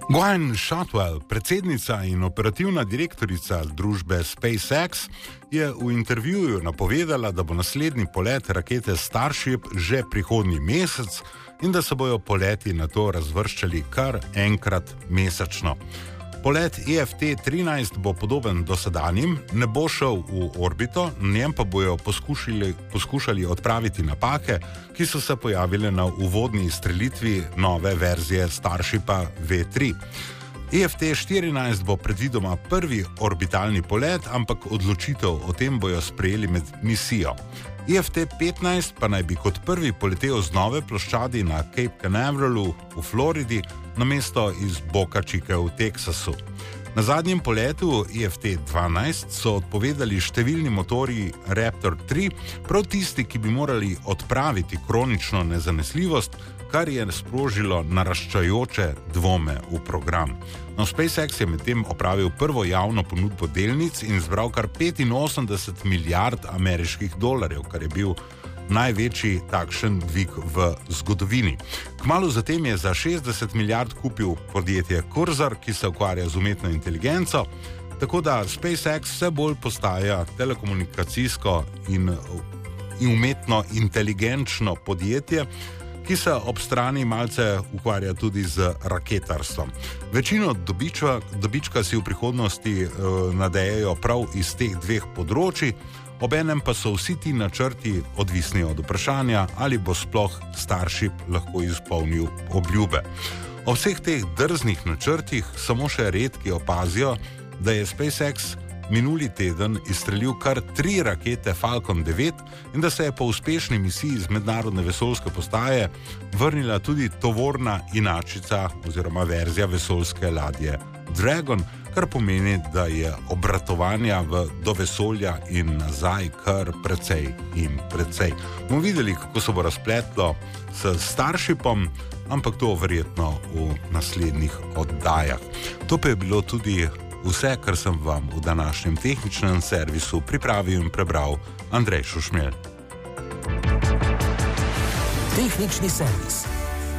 Gwynne Shotwell, predsednica in operativna direktorica družbe SpaceX, je v intervjuju napovedala, da bo naslednji polet rakete Starship že prihodnji mesec in da se bojo poleti na to razvrščali kar enkrat mesečno. Polet EFT-13 bo podoben dosedanjim, ne bo šel v orbito, na njem pa bojo poskušali odpraviti napake, ki so se pojavile na uvodni izstrelitvi nove verzije Starshipa V3. EFT-14 bo predvidoma prvi orbitalni polet, ampak odločitev o tem bojo sprejeli med misijo. EFT-15 pa naj bi kot prvi poletel z nove ploščadi na Cape Canaveralu v Floridi, namesto iz Boca Chica v Teksasu. Na zadnjem poletu EFT-12 so odpovedali številni motorji Raptor 3, prav tisti, ki bi morali odpraviti kronično nezanesljivost, kar je sprožilo naraščajoče dvome v program. No, SpaceX je medtem opravil prvo javno ponudbo delnic in zbral kar 85 milijard ameriških dolarjev, kar je bil največji takšen dvig v zgodovini. Kmalu zatem je za 60 milijard kupil podjetje Cursor, ki se ukvarja z umetno inteligenco, tako da SpaceX vse bolj postaja telekomunikacijsko in umetno inteligenčno podjetje, ki se ob strani malce ukvarja tudi z raketarstvom. Večino dobička si v prihodnosti nadejajo prav iz teh dveh področij, obenem pa so vsi ti načrti odvisni od vprašanja, ali bo sploh Starship lahko izpolnil obljube. O vseh teh drznih načrtih samo še redki opazijo, da je SpaceX minuli teden izstrelil kar 3 rakete Falcon 9 in da se je po uspešni misiji z mednarodne vesoljske postaje vrnila tudi tovorna inačica oziroma verzija vesoljske ladje Dragon, kar pomeni, da je obratovanja do vesolja in nazaj kar precej in precej. Bomo videli, kako se bo razpletlo s Starshipom, ampak to verjetno v naslednjih oddajah. To pa je bilo tudi vse, kar sem vam v današnjem tehničnem servisu pripravil in prebral Andrej Šušmelj. Tehnični servis.